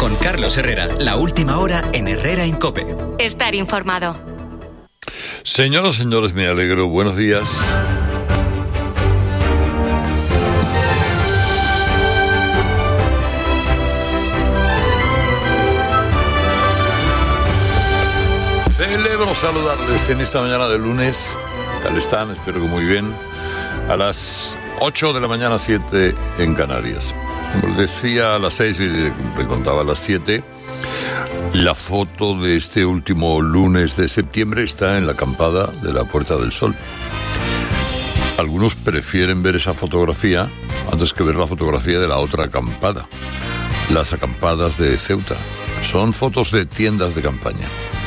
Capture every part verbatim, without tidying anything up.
Con Carlos Herrera, la última hora en Herrera en COPE. Estar informado. Señoras y señores, me alegro. Buenos días. Celebro saludarles en esta mañana de lunes. ¿Qué tal están? Espero que muy bien. A las ocho de la mañana, siete en Canarias. Como les decía, a las seis, y le contaba a las siete, la foto de este último lunes de septiembre está en la acampada de la Puerta del Sol. Algunos prefieren ver esa fotografía antes que ver la fotografía de la otra acampada, las acampadas de Ceuta. Son fotos de tiendas de campaña.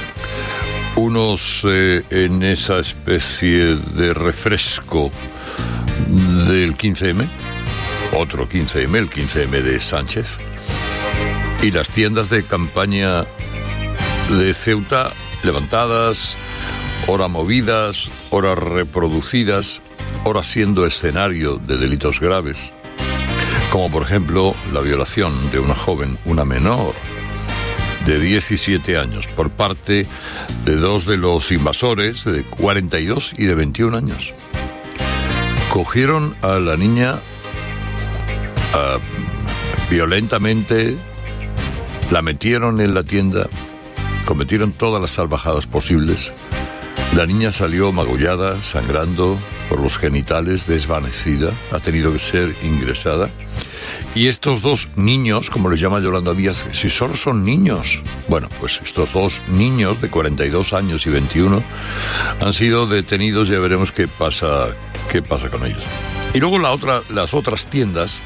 Unos eh, en esa especie de refresco del quince eme, otro quince eme, el quince eme de Sánchez, y las tiendas de campaña de Ceuta levantadas, ora movidas, ora reproducidas, ora siendo escenario de delitos graves, como por ejemplo la violación de una joven, una menor, de diecisiete años, por parte de dos de los invasores, de cuarenta y dos y de veintiún años. Cogieron a la niña uh, violentamente, la metieron en la tienda, cometieron todas las salvajadas posibles. La niña salió magullada, sangrando por los genitales, desvanecida, ha tenido que ser ingresada. Y estos dos niños, como les llama Yolanda Díaz, si solo son niños, bueno, pues estos dos niños de cuarenta y dos años y veintiuno han sido detenidos. Ya veremos qué pasa, qué pasa con ellos. Y luego la otra, las otras tiendas.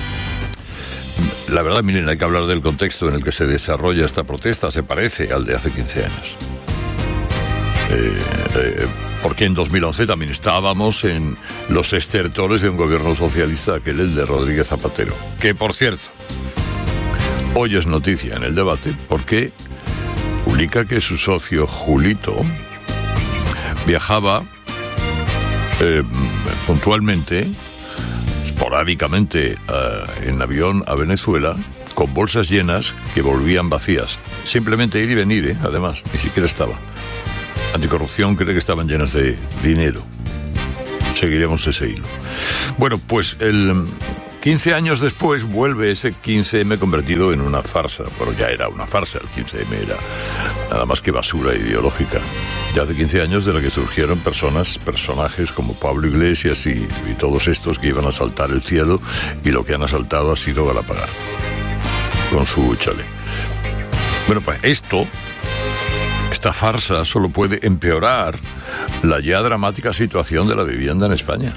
La verdad, miren, hay que hablar del contexto en el que se desarrolla esta protesta. Se parece al de hace quince años. Eh, eh, porque en dos mil once también estábamos en los estertores de un gobierno socialista, aquel el de Rodríguez Zapatero, que por cierto hoy es noticia en el debate porque publica que su socio Julito viajaba eh, puntualmente, esporádicamente, uh, en avión a Venezuela con bolsas llenas que volvían vacías, simplemente ir y venir, ¿eh? Además, ni siquiera estaba. Anticorrupción cree que estaban llenas de dinero. Seguiremos ese hilo. Bueno, pues el quince años después vuelve ese quince eme convertido en una farsa. Bueno, ya era una farsa, el quince eme era nada más que basura ideológica. Ya hace quince años de la que surgieron personas, personajes como Pablo Iglesias y, y todos estos que iban a asaltar el cielo, y lo que han asaltado ha sido Galapagar con su chale. Bueno, pues esto... Esta farsa solo puede empeorar la ya dramática situación de la vivienda en España.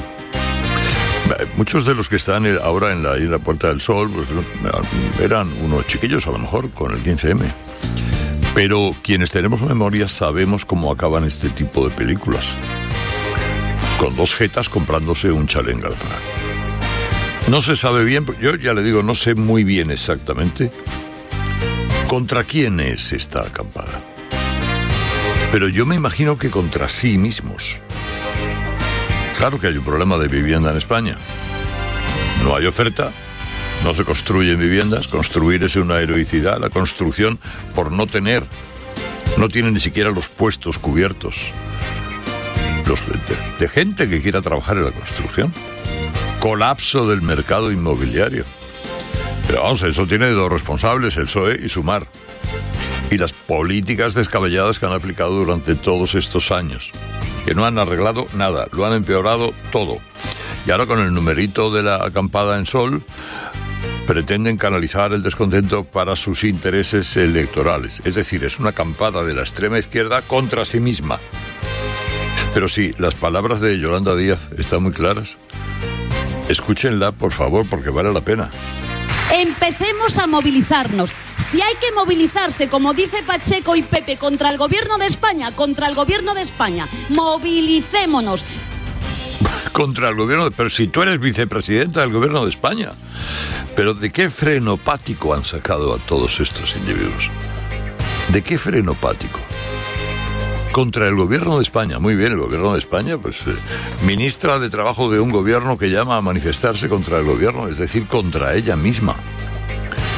Muchos de los que están ahora en la, en la Puerta del Sol pues, eran unos chiquillos a lo mejor con el quince eme. Pero quienes tenemos memoria sabemos cómo acaban este tipo de películas. Con dos jetas comprándose un chalet en Galapagar. No se sabe bien, yo ya le digo, no sé muy bien exactamente contra quién es esta acampada. Pero yo me imagino que contra sí mismos. Claro que hay un problema de vivienda en España. No hay oferta, no se construyen viviendas, construir es una heroicidad, la construcción por no tener, no tiene ni siquiera los puestos cubiertos. Los de, de gente que quiera trabajar en la construcción. Colapso del mercado inmobiliario. Pero vamos, eso tiene dos responsables, el P S O E y Sumar. Y las políticas descabelladas que han aplicado durante todos estos años, que no han arreglado nada, lo han empeorado todo. Y ahora con el numerito de la acampada en Sol, pretenden canalizar el descontento para sus intereses electorales. Es decir, es una acampada de la extrema izquierda contra sí misma. Pero sí, las palabras de Yolanda Díaz están muy claras. Escúchenla, por favor, porque vale la pena. Empecemos a movilizarnos. Si hay que movilizarse, como dice Pacheco y Pepe, contra el gobierno de España, contra el gobierno de España, movilicémonos. Contra el gobierno, pero si tú eres vicepresidenta del gobierno de España. Pero ¿de qué frenopático han sacado a todos estos individuos? ¿De qué frenopático? Contra el gobierno de España. Muy bien, el gobierno de España, pues eh, ministra de Trabajo de un gobierno que llama a manifestarse contra el gobierno, es decir, contra ella misma.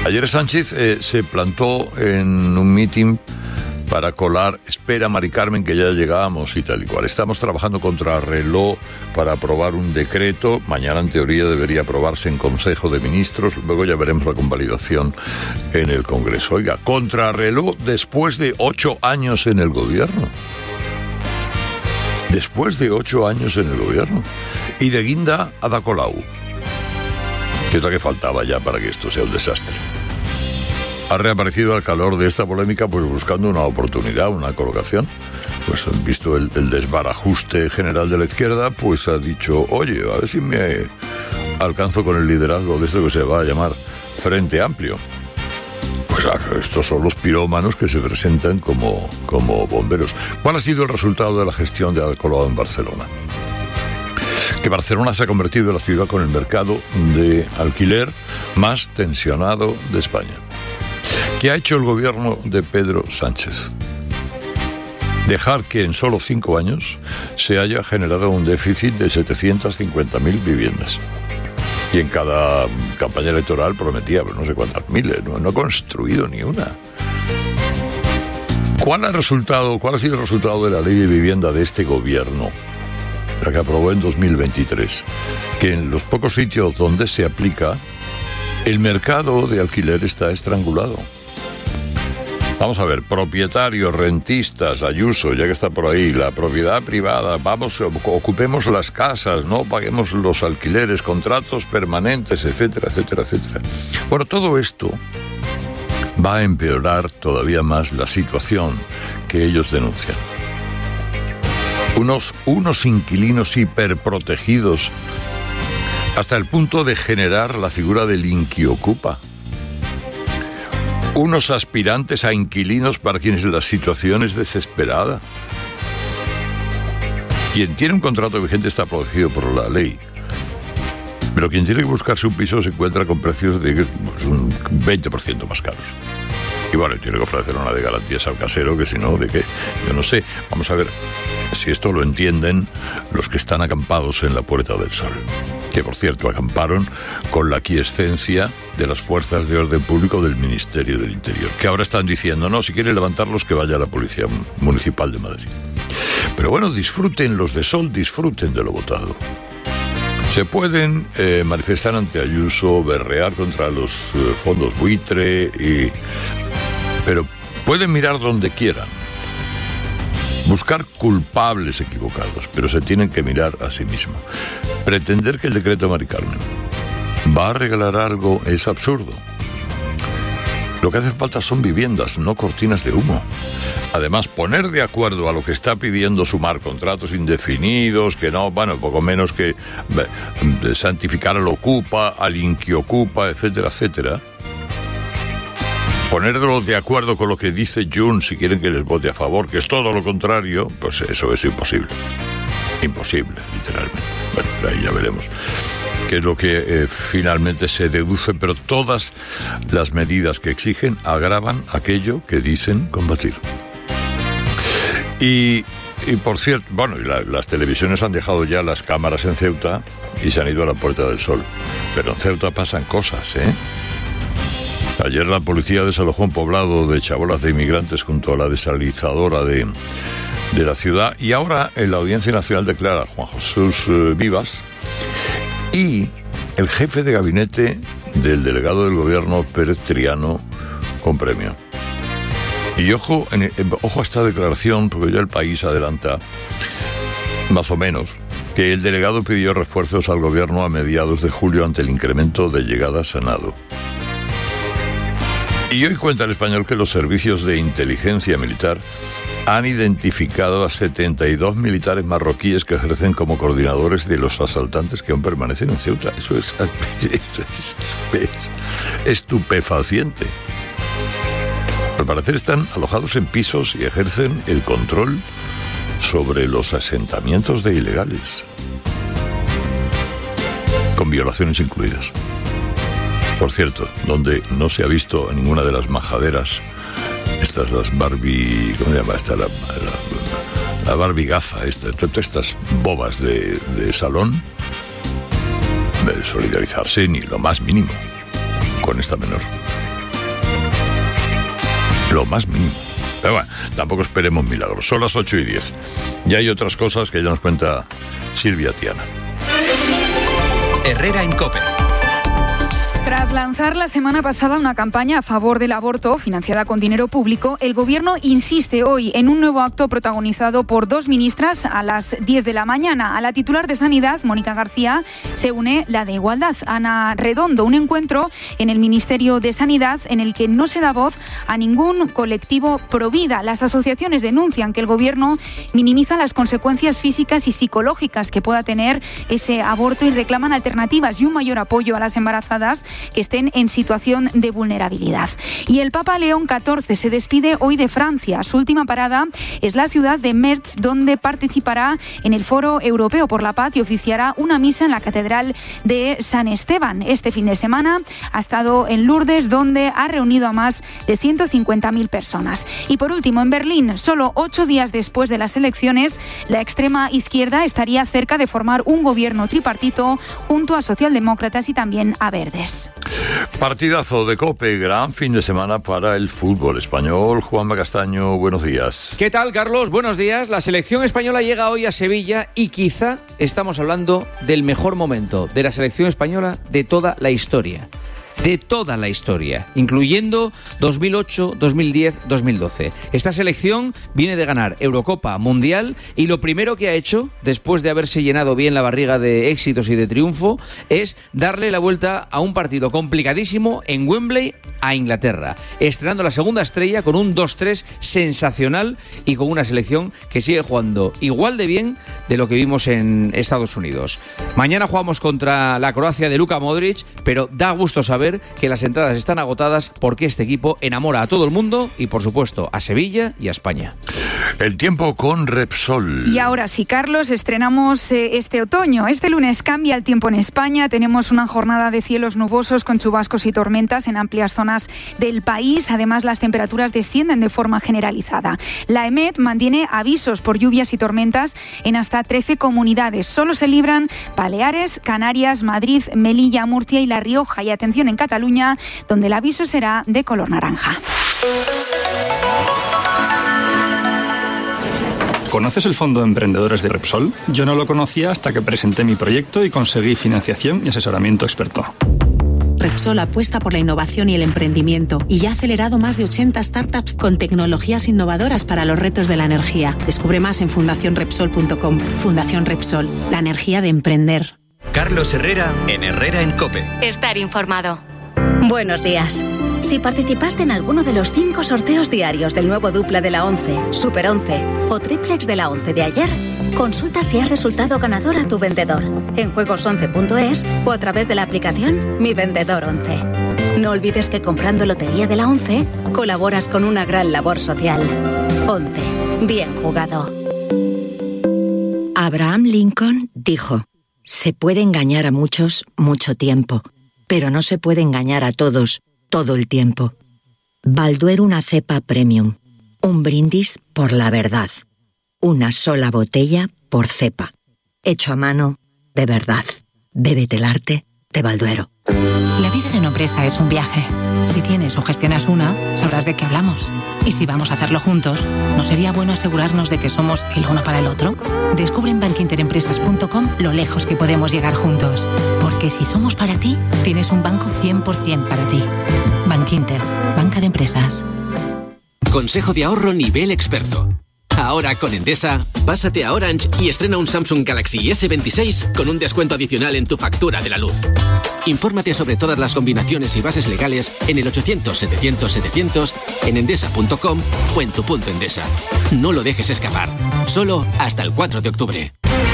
Ayer Sánchez eh, se plantó en un mitin para colar, espera Mari Carmen que ya llegamos y tal y cual. Estamos trabajando contra reloj para aprobar un decreto. Mañana en teoría debería aprobarse en Consejo de Ministros. Luego ya veremos la convalidación en el Congreso. Oiga, contra reloj después de ocho años en el gobierno. Después de ocho años en el gobierno. Y de guinda a Ada Colau, que es la que faltaba ya para que esto sea un desastre. Ha reaparecido al calor de esta polémica pues buscando una oportunidad, una colocación. Pues visto el, el desbarajuste general de la izquierda, pues ha dicho, oye, a ver si me alcanzo con el liderazgo de esto que se va a llamar Frente Amplio. Pues estos son los pirómanos que se presentan como, como bomberos. ¿Cuál ha sido el resultado de la gestión de Ada Colau en Barcelona? Que Barcelona se ha convertido en la ciudad con el mercado de alquiler más tensionado de España. ¿Qué ha hecho el gobierno de Pedro Sánchez? Dejar que en solo cinco años se haya generado un déficit de setecientas cincuenta mil viviendas. Y en cada campaña electoral prometía, pues no sé cuántas miles, no, no ha construido ni una. ¿Cuál ha resultado, cuál ha sido el resultado de la ley de vivienda de este gobierno, la que aprobó en dos mil veintitrés? Que en los pocos sitios donde se aplica, el mercado de alquiler está estrangulado. Vamos a ver, propietarios, rentistas, Ayuso, ya que está por ahí, la propiedad privada, vamos, ocupemos las casas, no paguemos los alquileres, contratos permanentes, etcétera, etcétera, etcétera. Bueno, todo esto va a empeorar todavía más la situación que ellos denuncian. Unos, unos inquilinos hiperprotegidos hasta el punto de generar la figura del inquiocupa. Unos aspirantes a inquilinos para quienes la situación es desesperada. Quien tiene un contrato vigente está protegido por la ley, pero quien tiene que buscarse un piso se encuentra con precios de pues, un veinte por ciento más caros. Y bueno, tiene que ofrecer una de garantías al casero, que si no, ¿de qué? Yo no sé. Vamos a ver si esto lo entienden los que están acampados en la Puerta del Sol. Que, por cierto, acamparon con la aquiescencia de las fuerzas de orden público del Ministerio del Interior, que ahora están diciendo, no, si quieren levantarlos, que vaya a la Policía Municipal de Madrid. Pero bueno, disfruten los de Sol, disfruten de lo votado. Se pueden eh, manifestar ante Ayuso, berrear contra los eh, fondos buitre, y... pero pueden mirar donde quieran, buscar culpables equivocados, pero se tienen que mirar a sí mismos. Pretender que el decreto Mari Carmen va a regalar algo es absurdo. Lo que hace falta son viviendas, no cortinas de humo. Además, poner de acuerdo a lo que está pidiendo Sumar, contratos indefinidos, que no, bueno, poco menos que santificar al ocupa, al inquiocupa, etcétera, etcétera. Ponerlos de acuerdo con lo que dice Junts si quieren que les vote a favor, que es todo lo contrario, pues eso es imposible. Imposible, literalmente. Bueno, ahí ya veremos qué es lo que eh, finalmente se deduce, pero todas las medidas que exigen agravan aquello que dicen combatir. Y, y por cierto, bueno, la, las televisiones han dejado ya las cámaras en Ceuta y se han ido a la Puerta del Sol. Pero en Ceuta pasan cosas, ¿eh? Ayer la policía desalojó un poblado de chabolas de inmigrantes junto a la desalinizadora de, de la ciudad, y ahora en la Audiencia Nacional declara a Juan Jesús eh, Vivas y el jefe de gabinete del delegado del gobierno, Pérez Triano, con premio. Y ojo, en, ojo a esta declaración, porque ya El País adelanta, más o menos, que el delegado pidió refuerzos al gobierno a mediados de julio ante el incremento de llegadas a nado. Y hoy cuenta El Español que los servicios de inteligencia militar han identificado a setenta y dos militares marroquíes que ejercen como coordinadores de los asaltantes que aún permanecen en Ceuta. Eso es, eso es, es estupefaciente. Al parecer están alojados en pisos y ejercen el control sobre los asentamientos de ilegales, con violaciones incluidas. Por cierto, donde no se ha visto ninguna de las majaderas, estas las Barbie, ¿cómo se llama esta? La, la, la Barbie gaza, esta, todas estas bobas de, de salón, de solidarizarse ni lo más mínimo con esta menor. Lo más mínimo. Pero bueno, tampoco esperemos milagros. Son las ocho y diez. Y hay otras cosas que ya nos cuenta Silvia Tiana. Herrera en COPE. Tras lanzar la semana pasada una campaña a favor del aborto financiada con dinero público, el Gobierno insiste hoy en un nuevo acto protagonizado por dos ministras a las diez de la mañana. A la titular de Sanidad, Mónica García, se une la de Igualdad, Ana Redondo. Un encuentro en el Ministerio de Sanidad en el que no se da voz a ningún colectivo provida. Las asociaciones denuncian que el Gobierno minimiza las consecuencias físicas y psicológicas que pueda tener ese aborto y reclaman alternativas y un mayor apoyo a las embarazadas que estén en situación de vulnerabilidad. Y el Papa León catorce se despide hoy de Francia. Su última parada es la ciudad de Metz, donde participará en el Foro Europeo por la Paz y oficiará una misa en la Catedral de San Esteban. Este fin de semana ha estado en Lourdes, donde ha reunido a más de ciento cincuenta mil personas. Y por último, en Berlín, solo ocho días después de las elecciones, la extrema izquierda estaría cerca de formar un gobierno tripartito junto a socialdemócratas y también a verdes. Partidazo de COPE, gran fin de semana para el fútbol español. Juanma Castaño, buenos días. ¿Qué tal, Carlos? Buenos días. La selección española llega hoy a Sevilla y quizá estamos hablando del mejor momento de la selección española de toda la historia. De toda la historia, incluyendo dos mil ocho, dos mil diez, dos mil doce. Esta selección viene de ganar Eurocopa, Mundial, y lo primero que ha hecho, después de haberse llenado bien la barriga de éxitos y de triunfo, es darle la vuelta a un partido complicadísimo en Wembley a Inglaterra, estrenando la segunda estrella con un dos tres sensacional y con una selección que sigue jugando igual de bien de lo que vimos en Estados Unidos. Mañana jugamos contra la Croacia de Luka Modric, pero da gusto saber que las entradas están agotadas porque este equipo enamora a todo el mundo y, por supuesto, a Sevilla y a España. El tiempo con Repsol. Y ahora sí, Carlos, estrenamos eh, este otoño. Este lunes cambia el tiempo en España. Tenemos una jornada de cielos nubosos con chubascos y tormentas en amplias zonas del país. Además, las temperaturas descienden de forma generalizada. La EMET mantiene avisos por lluvias y tormentas en hasta trece comunidades. Solo se libran Baleares, Canarias, Madrid, Melilla, Murcia y La Rioja. Y atención en Cataluña, donde el aviso será de color naranja. ¿Conoces el Fondo de Emprendedores de Repsol? Yo no lo conocía hasta que presenté mi proyecto y conseguí financiación y asesoramiento experto. Repsol apuesta por la innovación y el emprendimiento y ya ha acelerado más de ochenta startups con tecnologías innovadoras para los retos de la energía. Descubre más en fundación repsol punto com. Fundación Repsol, la energía de emprender. Carlos Herrera en Herrera en COPE. Estar informado. Buenos días. Si participaste en alguno de los cinco sorteos diarios del nuevo dupla de la once, Super once o triplex de la once de ayer, consulta si has resultado ganador a tu vendedor en juegos once punto es o a través de la aplicación Mi Vendedor once. No olvides que comprando Lotería de la once colaboras con una gran labor social. once. Bien jugado. Abraham Lincoln dijo: se puede engañar a muchos mucho tiempo, pero no se puede engañar a todos todo el tiempo. Balduero una cepa premium. Un brindis por la verdad. Una sola botella por cepa. Hecho a mano de verdad. Bébete el arte de Balduero. La vida de una empresa es un viaje. Si tienes o gestionas una, sabrás de qué hablamos. Y si vamos a hacerlo juntos, ¿no sería bueno asegurarnos de que somos el uno para el otro? Descubre en bankinterempresas punto com lo lejos que podemos llegar juntos. Porque si somos para ti, tienes un banco cien por ciento para ti. Bankinter, banca de empresas. Consejo de ahorro nivel experto. Ahora con Endesa, pásate a Orange y estrena un Samsung Galaxy ese veintiséis con un descuento adicional en tu factura de la luz. Infórmate sobre todas las combinaciones y bases legales en el ochocientos, setecientos, setecientos, en endesa punto com o en tu punto Endesa. No lo dejes escapar. Solo hasta el cuatro de octubre.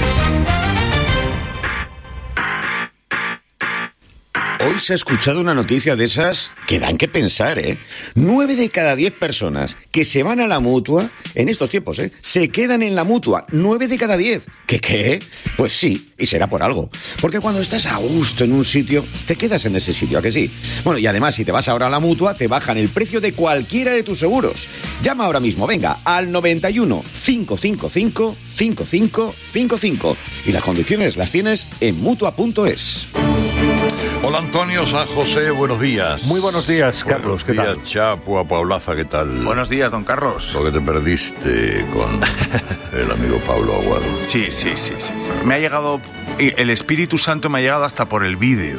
Hoy se ha escuchado una noticia de esas que dan que pensar, ¿eh? Nueve de cada diez personas que se van a la Mutua, en estos tiempos, ¿eh? Se quedan en la Mutua. Nueve de cada diez. ¿Qué qué? Pues sí, y será por algo. Porque cuando estás a gusto en un sitio, te quedas en ese sitio, ¿a que sí? Bueno, y además, si te vas ahora a la Mutua, te bajan el precio de cualquiera de tus seguros. Llama ahora mismo, venga, al noventa y uno, cinco cinco cinco, cinco cinco cinco cinco. Y las condiciones las tienes en mutua punto es. Hola Antonio, San José, buenos días. Muy buenos días, Carlos. Buenos días, ¿qué tal? Chapua, Paulaza, ¿qué tal? Buenos días, don Carlos. Lo que te perdiste con el amigo Pablo Aguado. Sí, sí, sí, sí, sí. Me ha llegado, el Espíritu Santo me ha llegado hasta por el vídeo.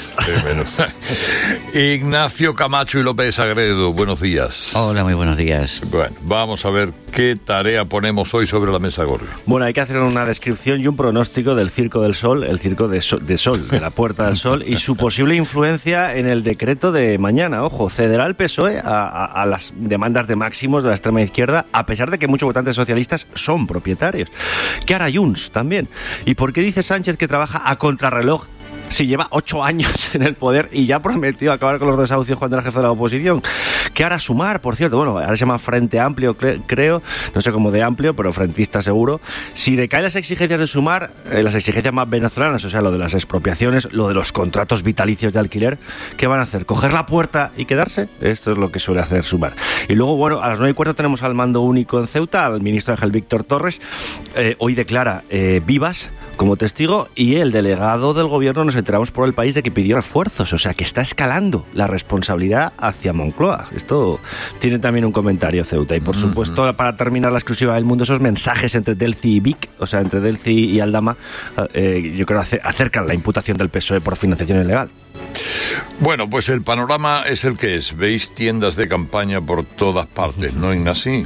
Ignacio Camacho y López Agredo, buenos días. Hola, muy buenos días. Bueno, vamos a ver qué tarea ponemos hoy sobre la mesa, Gorrio. Bueno, hay que hacer una descripción y un pronóstico del Circo del Sol, el Circo de, so- de Sol, de la Puerta del Sol, y su posible influencia en el decreto de mañana. Ojo, cederá el P S O E a, a, a las demandas de máximos de la extrema izquierda, a pesar de que muchos votantes socialistas son propietarios. ¿Qué hará Junts también? ¿Y por qué dice Sánchez que trabaja a contrarreloj si lleva ocho años en el poder y ya prometió acabar con los desahucios cuando era jefe de la oposición? ¿Qué hará Sumar, por cierto? Bueno, ahora se llama Frente Amplio, cre- creo, no sé cómo de amplio, pero frentista seguro. Si decaen las exigencias de Sumar, eh, las exigencias más venezolanas, o sea, lo de las expropiaciones, lo de los contratos vitalicios de alquiler, ¿qué van a hacer? ¿Coger la puerta y quedarse? Esto es lo que suele hacer Sumar. Y luego, bueno, a las nueve y cuarto tenemos al mando único en Ceuta, al ministro Ángel Víctor Torres. Eh, hoy declara eh, Vivas como testigo, y el delegado del gobierno, nos enteramos por el país de que pidió refuerzos, o sea que está escalando la responsabilidad hacia Moncloa. Esto tiene también un comentario Ceuta. Y por uh-huh. supuesto, para terminar la exclusiva del mundo, esos mensajes entre Delci y Vic, o sea, entre Delci y Aldama, eh, yo creo que acercan la imputación del P S O E por financiación ilegal. Bueno, pues el panorama es el que es. Veis tiendas de campaña por todas partes, ¿no, Ignacio?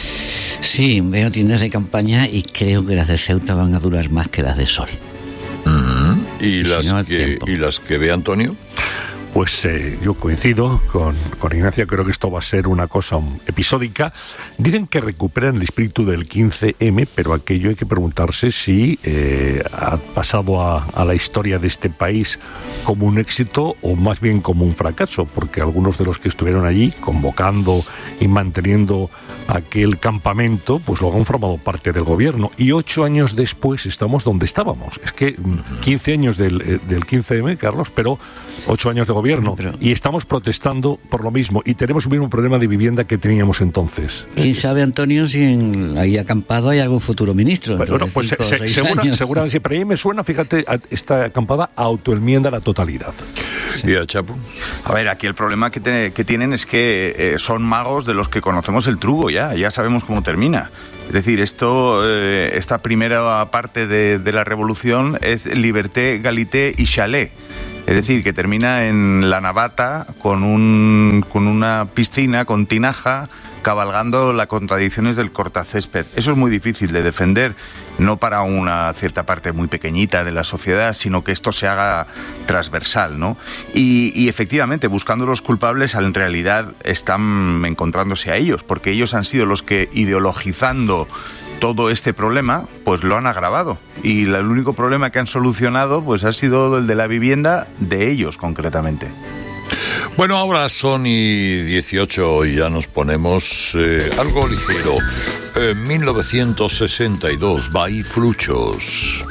Sí, veo tiendas de campaña y creo que las de Ceuta van a durar más que las de Sol. Uh-huh. ¿Y, y las si no, que, ¿Y las que ve Antonio? Pues eh, yo coincido con, con Ignacio, creo que esto va a ser una cosa episódica. Dicen que recuperan el espíritu del quince eme, pero aquello hay que preguntarse si eh, ha pasado a, a la historia de este país como un éxito o más bien como un fracaso, porque algunos de los que estuvieron allí convocando y manteniendo aquel campamento, pues luego han formado parte del gobierno, y ocho años después estamos donde estábamos. Es que quince años del, del quince eme, Carlos, pero ocho años de gobierno, pero, y estamos protestando por lo mismo, y tenemos el mismo problema de vivienda que teníamos entonces. ¿Quién sabe, Antonio, si en ahí acampado hay algún futuro ministro? Bueno, bueno pues se, se, segura, seguramente, pero ahí me suena, fíjate, esta acampada autoenmienda la totalidad. Sí, a Chapo. A ver, aquí el problema que, te, que tienen es que eh, son magos de los que conocemos el truco ya, ya sabemos cómo termina. Es decir, esto, eh, esta primera parte de, de la revolución es liberté, galité y chalet. Es decir, que termina en la Navata con, un, con una piscina, con tinaja, cabalgando las contradicciones del cortacésped. Eso es muy difícil de defender, no para una cierta parte muy pequeñita de la sociedad, sino que esto se haga transversal, ¿no? Y, y efectivamente, buscando los culpables, en realidad están encontrándose a ellos, porque ellos han sido los que, ideologizando todo este problema, pues lo han agravado. Y el único problema que han solucionado, pues ha sido el de la vivienda de ellos, concretamente. Bueno, ahora son y dieciocho y ya nos ponemos eh, algo ligero. Eh, mil novecientos sesenta y dos, Baifluchos.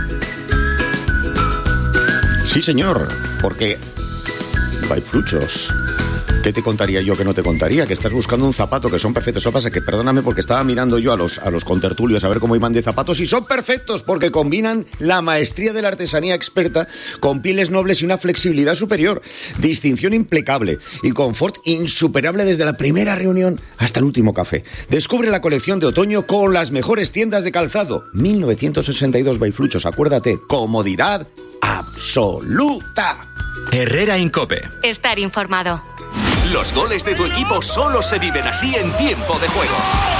Sí, señor, porque Baifluchos. ¿Qué te contaría yo que no te contaría? Que estás buscando un zapato que son perfectos. Lo que pasa es que, perdóname, porque estaba mirando yo a los, a los contertulios a ver cómo iban de zapatos, y son perfectos porque combinan la maestría de la artesanía experta con pieles nobles y una flexibilidad superior, distinción impecable y confort insuperable desde la primera reunión hasta el último café. Descubre la colección de otoño con las mejores tiendas de calzado. mil novecientos sesenta y dos Baifluchos, acuérdate, comodidad absoluta. Herrera en COPE. Estar informado. Los goles de tu equipo solo se viven así en tiempo de juego.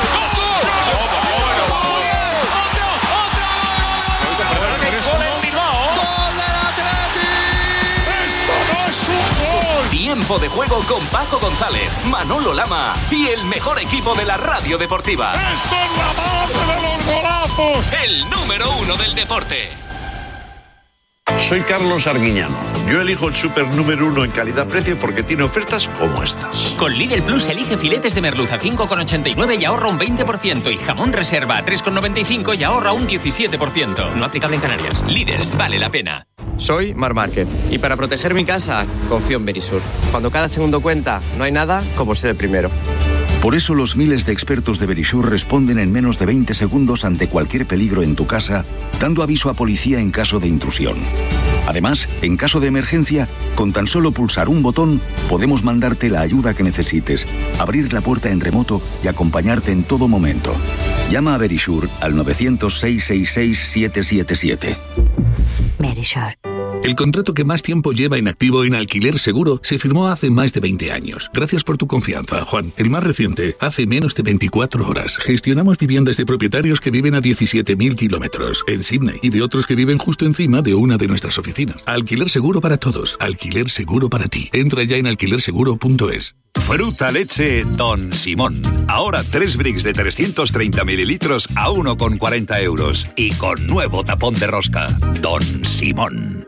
Tiempo de juego con Paco González, Manolo Lama y el mejor equipo de la radio deportiva. ¡Esto es la base de los golazos! El número uno del deporte. Soy Carlos Arguiñano. Yo elijo el súper número uno en calidad-precio porque tiene ofertas como estas. Con Lidl Plus elige filetes de merluza cinco con ochenta y nueve y ahorra un veinte por ciento. Y jamón reserva a tres con noventa y cinco y ahorra un diecisiete por ciento. No aplicable en Canarias. Lidl, vale la pena. Soy Mar Márquez y para proteger mi casa confío en Berisur. Cuando cada segundo cuenta, no hay nada como ser el primero. Por eso los miles de expertos de Verisure responden en menos de veinte segundos ante cualquier peligro en tu casa, dando aviso a policía en caso de intrusión. Además, en caso de emergencia, con tan solo pulsar un botón, podemos mandarte la ayuda que necesites, abrir la puerta en remoto y acompañarte en todo momento. Llama a Verisure al nueve cero cero, seis seis seis, siete siete siete. Verisure. El contrato que más tiempo lleva inactivo en Alquiler Seguro se firmó hace más de veinte años. Gracias por tu confianza, Juan. El más reciente, hace menos de veinticuatro horas. Gestionamos viviendas de propietarios que viven a diecisiete mil kilómetros en Sydney y de otros que viven justo encima de una de nuestras oficinas. Alquiler Seguro para todos. Alquiler Seguro para ti. Entra ya en alquiler seguro punto es. Fruta leche Don Simón. Ahora tres bricks de trescientos treinta mililitros a uno con cuarenta euros. Y con nuevo tapón de rosca. Don Simón.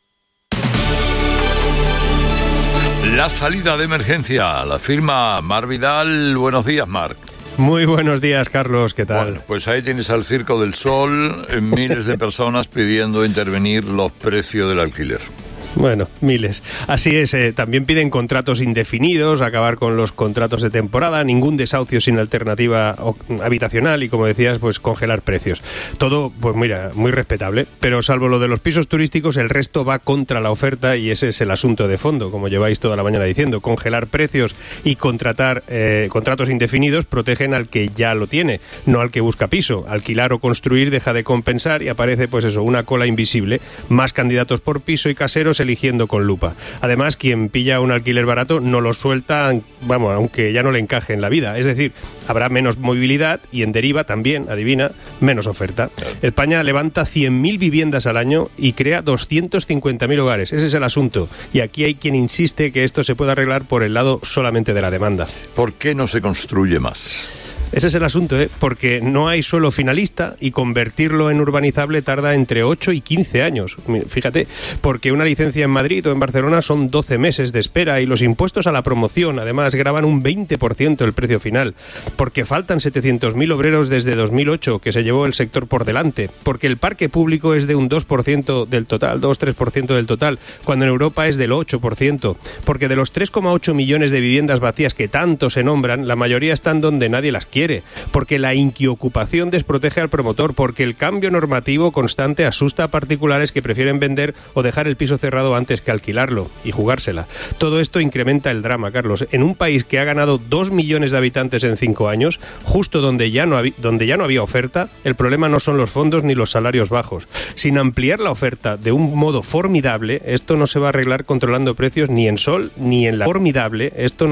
La salida de emergencia, la firma Marc Vidal. Buenos días, Marc. Muy buenos días, Carlos, ¿qué tal? Bueno, pues ahí tienes al Circo del Sol, miles de personas pidiendo intervenir los precios del alquiler. Bueno, miles. Así es, eh, también piden contratos indefinidos, acabar con los contratos de temporada, ningún desahucio sin alternativa habitacional y, como decías, pues congelar precios. Todo, pues mira, muy respetable, pero salvo lo de los pisos turísticos, el resto va contra la oferta y ese es el asunto de fondo, como lleváis toda la mañana diciendo. Congelar precios y contratar eh, contratos indefinidos protegen al que ya lo tiene, no al que busca piso. Alquilar o construir deja de compensar y aparece, pues eso, una cola invisible, más candidatos por piso y caseros eligiendo con lupa. Además, quien pilla un alquiler barato no lo suelta, vamos, aunque ya no le encaje en la vida. Es decir, habrá menos movilidad y en deriva también, adivina, menos oferta. España levanta cien mil viviendas al año y crea doscientos cincuenta mil hogares. Ese es el asunto. Y aquí hay quien insiste que esto se puede arreglar por el lado solamente de la demanda. ¿Por qué no se construye más? Ese es el asunto, ¿eh? Porque no hay suelo finalista y convertirlo en urbanizable tarda entre ocho y quince años. Fíjate, porque una licencia en Madrid o en Barcelona son doce meses de espera y los impuestos a la promoción además gravan un veinte por ciento el precio final. Porque faltan setecientos mil obreros desde dos mil ocho que se llevó el sector por delante. Porque el parque público es de un dos por ciento del total, dos a tres por ciento del total, cuando en Europa es del ocho por ciento. Porque de los tres coma ocho millones de viviendas vacías que tanto se nombran, la mayoría están donde nadie las quiere. Porque la inquiocupación desprotege al promotor, porque el cambio normativo constante asusta a particulares que prefieren vender o dejar el piso cerrado antes que alquilarlo y jugársela. Todo esto incrementa el drama, Carlos. En un país que ha ganado dos millones de habitantes en cinco años, justo donde ya no, donde ya no había oferta, el problema no son los fondos ni los salarios bajos. Sin ampliar la oferta de un modo formidable, esto no se va a arreglar controlando precios ni en sol ni en la formidable, esto no